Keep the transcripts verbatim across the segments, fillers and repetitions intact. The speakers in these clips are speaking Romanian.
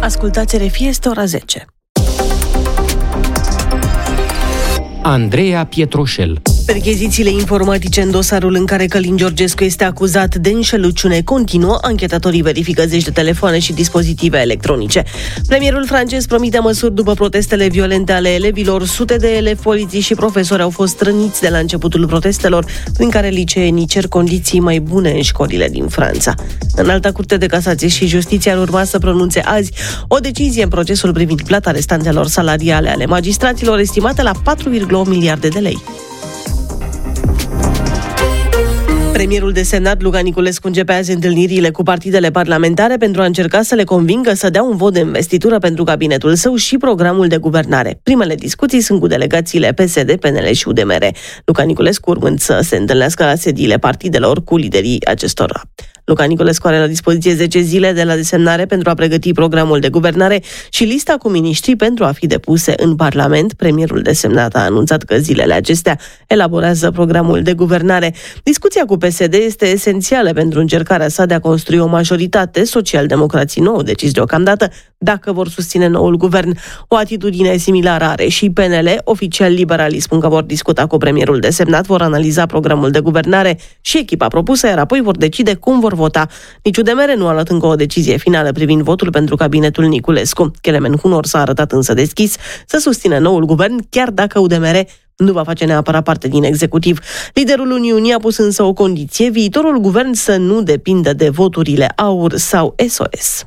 Ascultați R F I, este ora zece. Andreea Pietroșel. Perchezițiile informatice în dosarul în care Călin Georgescu este acuzat de înșelăciune continuă. Anchetatorii verifică zeci de telefoane și dispozitive electronice. Premierul francez promite măsuri după protestele violente ale elevilor. Sute de elevi, polițiști și profesori au fost răniți de la începutul protestelor, prin care liceenii cer condiții mai bune în școlile din Franța. Înalta Curte de Casație și Justiție ar urma să pronunțe azi o decizie în procesul privind plata restantelor salariale ale magistraților, estimate la patru virgulă opt miliarde de lei. Premierul desemnat Luca Niculescu începe azi întâlnirile cu partidele parlamentare pentru a încerca să le convingă să dea un vot de investitură pentru cabinetul său și programul de guvernare. Primele discuții sunt cu delegațiile P S D, P N L și U D M R. Luca Niculescu urmând să se întâlnească la sediile partidelor cu liderii acestora. Luca Niculescu are la dispoziție zece zile de la desemnare pentru a pregăti programul de guvernare și lista cu miniștrii pentru a fi depuse în Parlament. Premierul desemnat a anunțat că zilele acestea elaborează programul de guvernare. Discuția cu P S D este esențială pentru încercarea sa de a construi o majoritate. Socialdemocrații nu au decis deocamdată dacă vor susține noul guvern. O atitudine similară are și P N L. Oficial, liberalii spun că vor discuta cu premierul desemnat, vor analiza programul de guvernare și echipa propusă, iar apoi vor decide cum vor vota. Nici U D M R nu a luat încă o decizie finală privind votul pentru cabinetul Niculescu. Kelemen Hunor s-a arătat însă deschis să susțină noul guvern, chiar dacă U D M R nu va face neapărat parte din executiv. Liderul Uniunii a pus însă o condiție: viitorul guvern să nu depindă de voturile AUR sau S O S.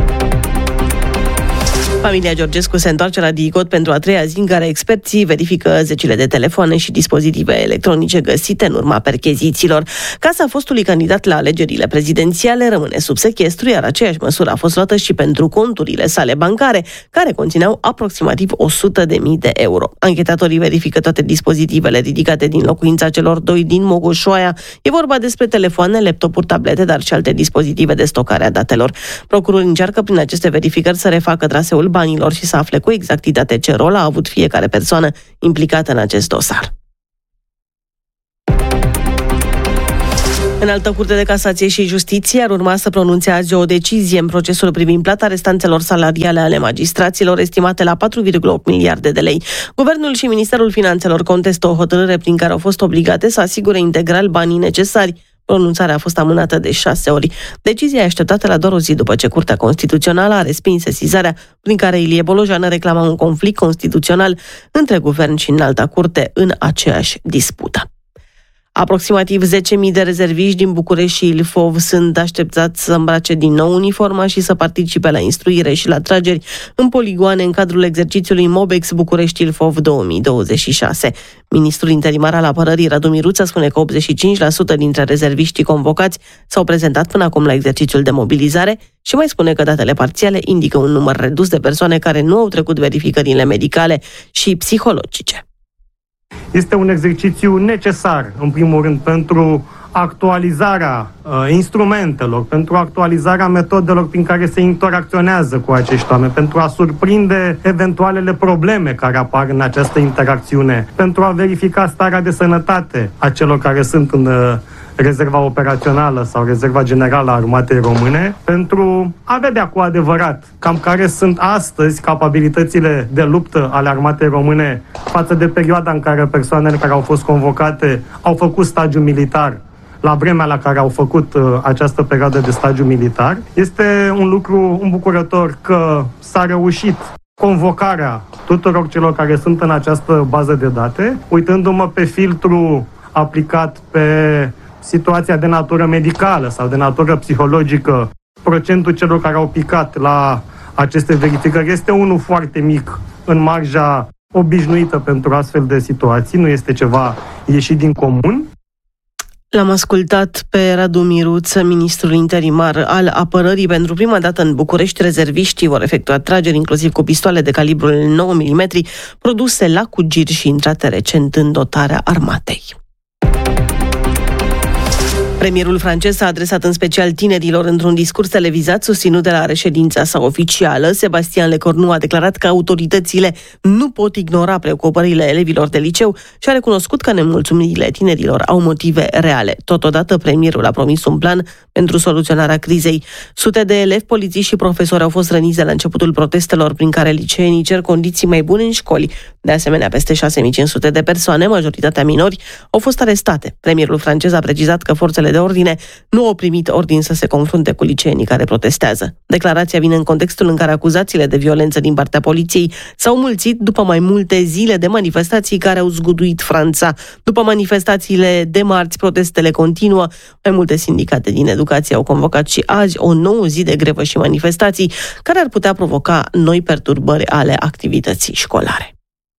Familia Georgescu se întoarce la DICOT pentru a treia zi în care experții verifică zecile de telefoane și dispozitive electronice găsite în urma perchezițiilor. Casa fostului candidat la alegerile prezidențiale rămâne sub sechestru, iar aceeași măsură a fost luată și pentru conturile sale bancare, care conțineau aproximativ o sută de mii de euro. Anchetatorii verifică toate dispozitivele ridicate din locuința celor doi din Mogoșoaia. E vorba despre telefoane, laptopuri, tablete, dar și alte dispozitive de stocare a datelor. Procurorul încearcă prin aceste verificări să refacă traseul banilor și să afle cu exactitate ce rol a avut fiecare persoană implicată în acest dosar. Înalta Curte de Casație și Justiție ar urma să pronunțe azi o decizie în procesul privind plata restanțelor salariale ale magistraților, estimate la patru virgulă opt miliarde de lei. Guvernul și Ministerul Finanțelor contestă o hotărâre prin care au fost obligate să asigure integral banii necesari. Pronunțarea a fost amânată de șase ori. Decizia e așteptată la doar o zi după ce Curtea Constituțională a respins sesizarea prin care Ilie Bolojan reclama un conflict constituțional între guvern și Înalta Curte în aceeași dispută. Aproximativ zece mii de rezerviști din București și Ilfov sunt așteptați să îmbrace din nou uniforma și să participe la instruire și la trageri în poligoane în cadrul exercițiului Mobex București-Ilfov două mii douăzeci și șase. Ministrul interimar al Apărării, Radu Miruță, spune că optzeci și cinci la sută dintre rezerviștii convocați s-au prezentat până acum la exercițiul de mobilizare și mai spune că datele parțiale indică un număr redus de persoane care nu au trecut verificările medicale și psihologice. Este un exercițiu necesar, în primul rând, pentru actualizarea uh, instrumentelor, pentru actualizarea metodelor prin care se interacționează cu acești oameni, pentru a surprinde eventualele probleme care apar în această interacțiune, pentru a verifica starea de sănătate a celor care sunt în uh, rezerva operațională sau rezerva generală a armatei române, pentru a vedea cu adevărat cam care sunt astăzi capabilitățile de luptă ale armatei române față de perioada în care persoanele care au fost convocate au făcut stagiu militar la vremea la care au făcut uh, această perioadă de stagiu militar. Este un lucru îmbucurător că s-a reușit convocarea tuturor celor care sunt în această bază de date, uitându-mă pe filtru aplicat pe situația de natură medicală sau de natură psihologică. Procentul celor care au picat la aceste verificări este unul foarte mic în marja obișnuită pentru astfel de situații, nu este ceva ieșit din comun. L-am ascultat pe Radu Miruță, ministrul interimar al Apărării. Pentru prima dată în București, rezerviștii vor efectua trageri inclusiv cu pistoale de calibrul nouă milimetri, produse la Cugir și intrate recent în dotarea armatei. Premierul francez s-a adresat în special tinerilor într-un discurs televizat susținut de la reședința sa oficială. Sebastian Lecornu a declarat că autoritățile nu pot ignora preocupările elevilor de liceu și a recunoscut că nemulțumirile tinerilor au motive reale. Totodată, premierul a promis un plan pentru soluționarea crizei. Sute de elevi, polițiști și profesori au fost răniți de la începutul protestelor prin care liceenii cer condiții mai bune în școli. De asemenea, peste șase mii cinci sute de persoane, majoritatea minori, au fost arestate. Premierul francez a precizat că forțele de ordine nu au primit ordin să se confrunte cu liceenii care protestează. Declarația vine în contextul în care acuzațiile de violență din partea poliției s-au mulțit după mai multe zile de manifestații care au zguduit Franța. După manifestațiile de marți, protestele continuă. Mai multe sindicate din educație au convocat și azi o nouă zi de grevă și manifestații care ar putea provoca noi perturbări ale activității școlare.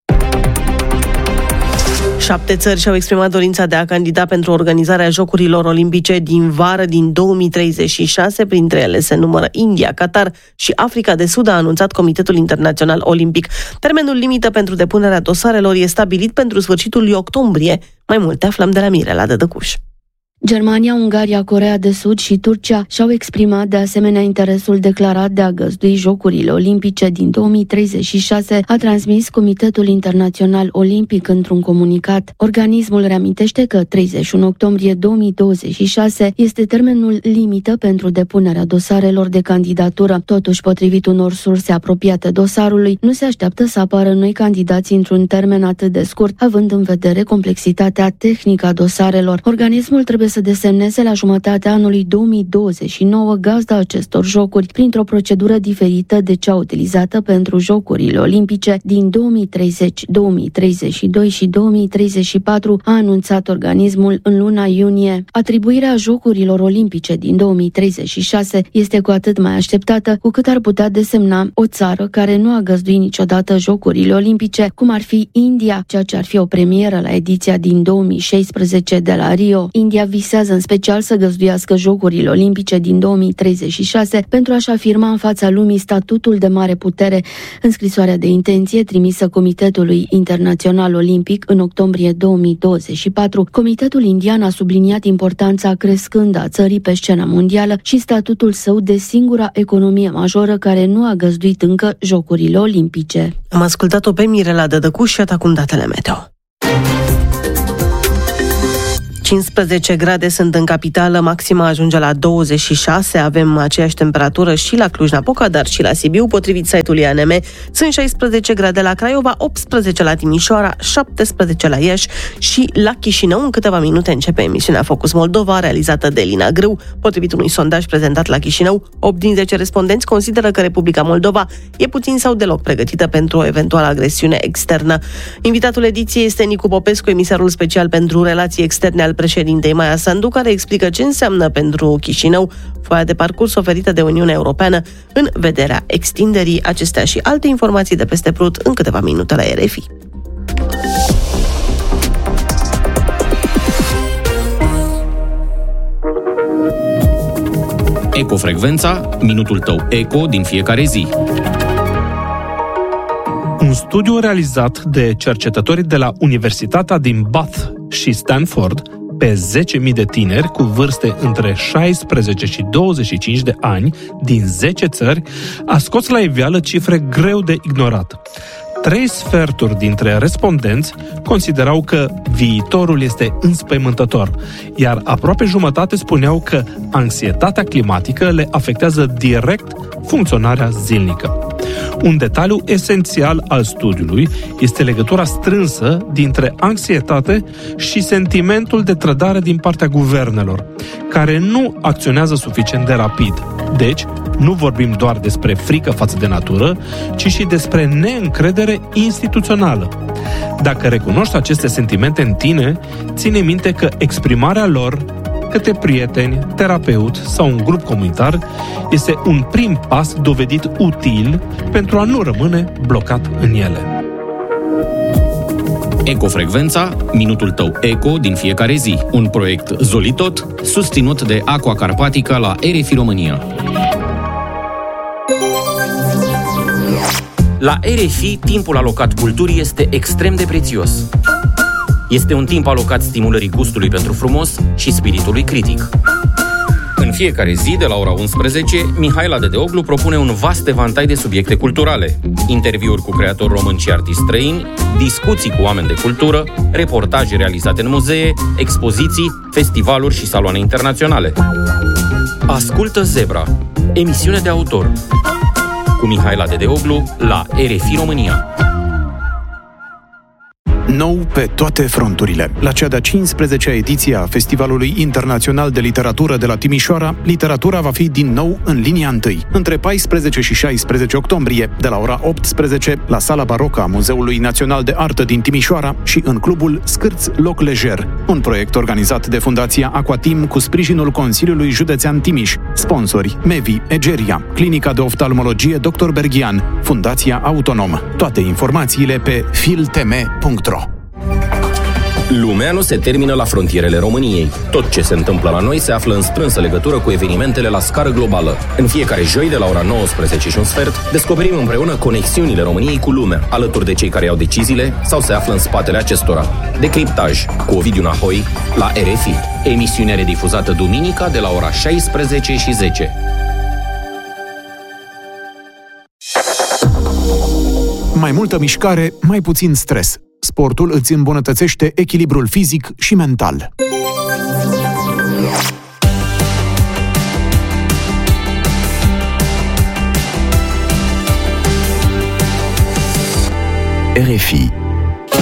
Șapte țări și-au exprimat dorința de a candida pentru organizarea Jocurilor Olimpice din vară din două mii treizeci și șase. Printre ele se numără India, Qatar și Africa de Sud, a anunțat Comitetul Internațional Olimpic. Termenul limită pentru depunerea dosarelor e stabilit pentru sfârșitul lui octombrie. Mai multe aflăm de la Mirela Dădăcuș. Germania, Ungaria, Coreea de Sud și Turcia și-au exprimat de asemenea interesul declarat de a găzdui Jocurile Olimpice din două mii treizeci și șase, a transmis Comitetul Internațional Olimpic într-un comunicat. Organismul reamintește că treizeci și unu octombrie două mii douăzeci și șase este termenul limită pentru depunerea dosarelor de candidatură. Totuși, potrivit unor surse apropiate dosarului, nu se așteaptă să apară noi candidați într-un termen atât de scurt, având în vedere complexitatea tehnică a dosarelor. Organismul trebuie să desemneze la jumătatea anului două mii douăzeci și nouă gazda acestor jocuri printr-o procedură diferită de cea utilizată pentru Jocurile Olimpice din două mii treizeci, două mii treizeci și doi și două mii treizeci și patru, a anunțat organismul în luna iunie. Atribuirea Jocurilor Olimpice din două mii treizeci și șase este cu atât mai așteptată cu cât ar putea desemna o țară care nu a găzduit niciodată Jocurile Olimpice, cum ar fi India, ceea ce ar fi o premieră la ediția din două mii șaisprezece de la Rio. India visează în special să găzduiască Jocurile Olimpice din două mii treizeci și șase pentru a-și afirma în fața lumii statutul de mare putere. În scrisoarea de intenție trimisă Comitetului Internațional Olimpic în octombrie două mii douăzeci și patru, Comitetul Indian a subliniat importanța crescândă a țării pe scena mondială și statutul său de singura economie majoră care nu a găzduit încă Jocurile Olimpice. Am ascultat-o pe Mirela Dădăcuș și acum datele meteo. cincisprezece grade sunt în capitală, maxima ajunge la douăzeci și șase, avem aceeași temperatură și la Cluj-Napoca, dar și la Sibiu, potrivit site-ului A N M. Sunt șaisprezece grade la Craiova, optsprezece la Timișoara, șaptesprezece la Iași și la Chișinău. În câteva minute începe emisiunea Focus Moldova, realizată de Elina Grâu. Potrivit unui sondaj prezentat la Chișinău, opt din zece respondenți consideră că Republica Moldova e puțin sau deloc pregătită pentru o eventuală agresiune externă. Invitatul ediției este Nicu Popescu, emisarul special pentru relații externe al președintei Maia Sandu, care explică ce înseamnă pentru Chișinău foaia de parcurs oferită de Uniunea Europeană în vederea extinderii. Acestea și alte informații de peste Prut în câteva minute la R F I. Ecofrecvența, minutul tău eco din fiecare zi. Un studiu realizat de cercetătorii de la Universitatea din Bath și Stanford pe zece mii de tineri cu vârste între șaisprezece și douăzeci și cinci de ani din zece țări a scos la iveală cifre greu de ignorat. Trei sferturi dintre respondenți considerau că viitorul este înspăimântător, iar aproape jumătate spuneau că anxietatea climatică le afectează direct funcționarea zilnică. Un detaliu esențial al studiului este legătura strânsă dintre anxietate și sentimentul de trădare din partea guvernelor, care nu acționează suficient de rapid. Deci, nu vorbim doar despre frică față de natură, ci și despre neîncredere instituțională. Dacă recunoști aceste sentimente în tine, ține minte că exprimarea lor către prieteni, terapeut sau un grup comunitar este un prim pas dovedit util pentru a nu rămâne blocat în ele. Ecofrecvența, minutul tău eco din fiecare zi. Un proiect Zolitot, susținut de Aqua Carpatica la R F I România. La R F I, timpul alocat culturii este extrem de prețios. Este un timp alocat stimulării gustului pentru frumos și spiritului critic. În fiecare zi, de la ora unsprezece, Mihaela Dedeoglu propune un vast evantai de subiecte culturale. Interviuri cu creatori români și artiști străini, discuții cu oameni de cultură, reportaje realizate în muzee, expoziții, festivaluri și saloane internaționale. Ascultă Zebra, emisiune de autor, cu Mihaela Dedeoglu la R F I România. Nou pe toate fronturile. La cea de-a cincisprezecea ediție a Festivalului Internațional de Literatură de la Timișoara, literatura va fi din nou în linia întâi, între paisprezece și șaisprezece octombrie, de la ora optsprezece, la Sala Barocă a Muzeului Național de Artă din Timișoara și în clubul Scârți Loc Lejer, un proiect organizat de Fundația Aquatim cu sprijinul Consiliului Județean Timiș, sponsori Mevi, Egeria, Clinica de Oftalmologie doctor Berghian, Fundația Autonom. Toate informațiile pe filtm punct ro. Lumea nu se termină la frontierele României. Tot ce se întâmplă la noi se află în strânsă legătură cu evenimentele la scară globală. În fiecare joi, de la ora nouăsprezece și un sfert, descoperim împreună conexiunile României cu lumea, alături de cei care iau deciziile sau se află în spatele acestora. Decriptaj cu Ovidiu Nahoi la R F I. Emisiunea redifuzată duminica de la ora șaisprezece și zece. Mai multă mișcare, mai puțin stres. Sportul îți îmbunătățește echilibrul fizic și mental. R F I